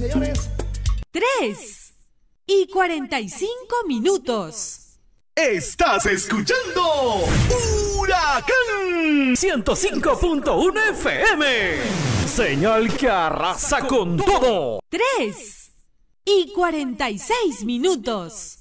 señores. 3:45. Estás escuchando Huracán 105.1 FM. Señal que arrasa con todo. 3:46.